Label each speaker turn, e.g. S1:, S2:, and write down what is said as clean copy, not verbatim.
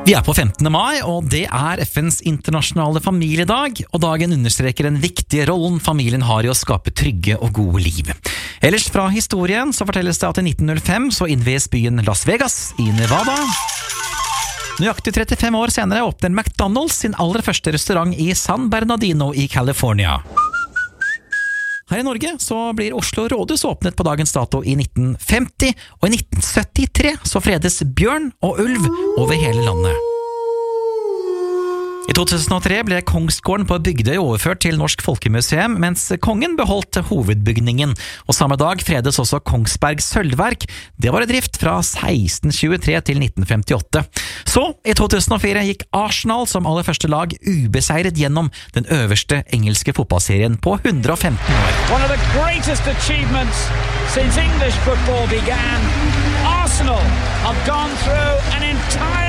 S1: Vi på 15. mai, og det FNs internasjonale familiedag, og dagen understreker den viktige rollen familien har i å skape trygge og gode liv. Ellers fra historien så fortelles det at i 1905 så innvies byen Las Vegas i Nevada. Nøyaktig 35 år senere åpner McDonald's sin aller første restaurant i San Bernardino i California. Her i Norge så blir Oslo Rådhus åpnet på dagens dato i 1950, og i 1973 så fredes bjørn og ulv over hele landet. I 2003 ble Kongsgården på Bygdøy overført til Norsk Folkemuseum, mens kongen beholdt hovedbygningen, og samme dag fredes også Kongsberg Sølvverk. Det var i drift fra 1623 til 1958. Så, i 2004 gikk Arsenal som aller første lag ubeseiret gjennom den øverste engelske fotballserien på 115 år.
S2: One of the greatest achievements since English football began. Arsenal have gone through an entire